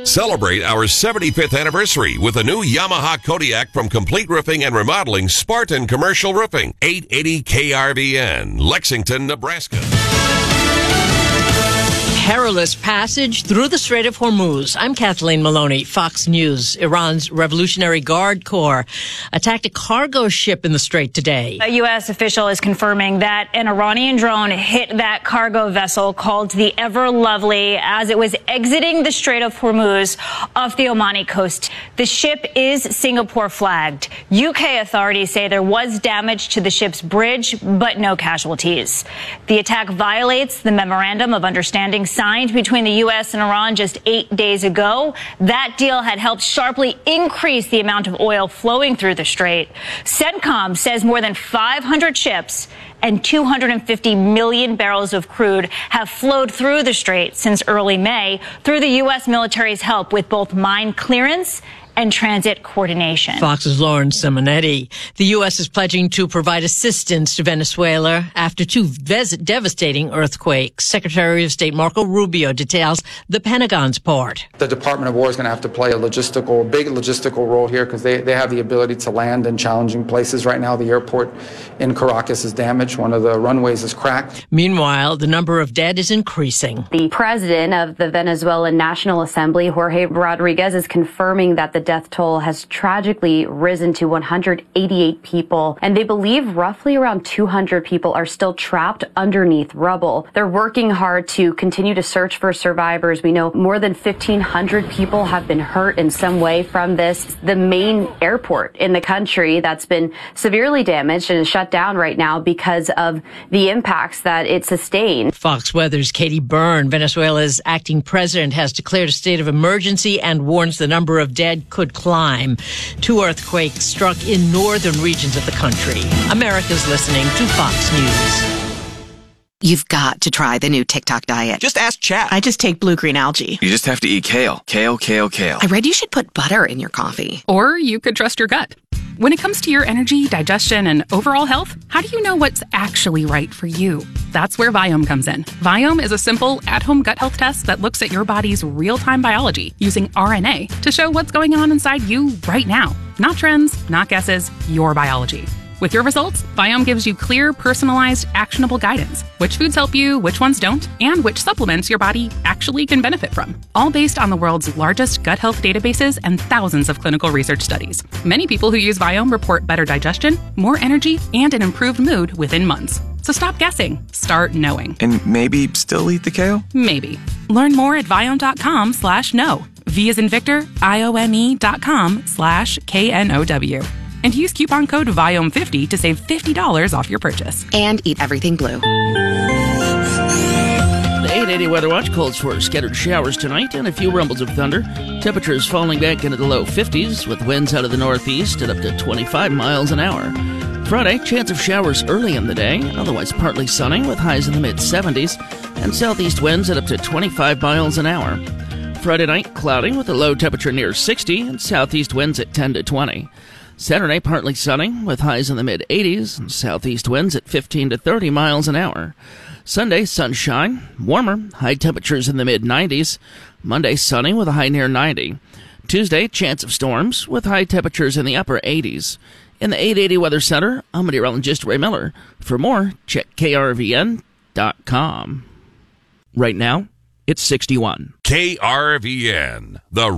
Celebrate our 75th anniversary with a new Yamaha Kodiak from Complete Roofing and Remodeling Spartan Commercial Roofing. 880 KRVN, Lexington, Nebraska. Perilous passage through the Strait of Hormuz. I'm Kathleen Maloney, Fox News. Iran's Revolutionary Guard Corps attacked a cargo ship in the strait today. A U.S. official is confirming that an Iranian drone hit that cargo vessel called the Ever Lovely as it was exiting the Strait of Hormuz off the Omani coast. The ship is Singapore flagged. UK authorities say there was damage to the ship's bridge, but no casualties. The attack violates the memorandum of understanding signed between the U.S. and Iran just 8 days ago. That deal had helped sharply increase the amount of oil flowing through the strait. CENTCOM says more than 500 ships and 250 million barrels of crude have flowed through the strait since early May through the U.S. military's help with both mine clearance and transit coordination. Fox's Lauren Simonetti. The U.S. is pledging to provide assistance to Venezuela after two devastating earthquakes. Secretary of State Marco Rubio details the Pentagon's part. The Department of War is going to have to play a big logistical role here because they have the ability to land in challenging places. Right now, the airport in Caracas is damaged. One of the runways is cracked. Meanwhile, the number of dead is increasing. The president of the Venezuelan National Assembly, Jorge Rodriguez, is confirming that the death toll has tragically risen to 188 people, and they believe roughly around 200 people are still trapped underneath rubble. They're working hard to continue to search for survivors. We know more than 1,500 people have been hurt in some way from this. The main airport in the country that's been severely damaged and is shut down right now because of the impacts that it sustained. Fox Weather's Katie Byrne. Venezuela's acting president has declared a state of emergency and warns the number of dead could climb. Two earthquakes struck in northern regions of the country. America's listening to Fox News. You've got to try the new TikTok diet. Just ask Chat. I just take blue-green algae. You just have to eat kale. Kale. I read you should put butter in your coffee. Or you could trust your gut. When it comes to your energy, digestion, and overall health, how do you know what's actually right for you? That's where Viome comes in. Viome is a simple, at-home gut health test that looks at your body's real-time biology using RNA to show what's going on inside you right now. Not trends, not guesses, your biology. With your results, Viome gives you clear, personalized, actionable guidance. Which foods help you, which ones don't, and which supplements your body actually can benefit from. All based on the world's largest gut health databases and thousands of clinical research studies. Many people who use Viome report better digestion, more energy, and an improved mood within months. So stop guessing. Start knowing. And maybe still eat the kale? Maybe. Learn more at Viome.com/know. V as in Victor, IOME.com/KNOW. And use coupon code VIOME50 to save $50 off your purchase. And eat everything blue. The 880 Weather Watch calls for scattered showers tonight and a few rumbles of thunder. Temperatures falling back into the low 50s with winds out of the northeast at up to 25 miles an hour. Friday, chance of showers early in the day, otherwise partly sunny with highs in the mid-70s and southeast winds at up to 25 miles an hour. Friday night, cloudy with a low temperature near 60 and southeast winds at 10 to 20. Saturday, partly sunny with highs in the mid-80s and southeast winds at 15 to 30 miles an hour. Sunday, sunshine, warmer, high temperatures in the mid-90s. Monday, sunny with a high near 90. Tuesday, chance of storms with high temperatures in the upper 80s. In the 880 Weather Center, I'm meteorologist Ray Miller. For more, check krvn.com. Right now, it's 61. KRVN, the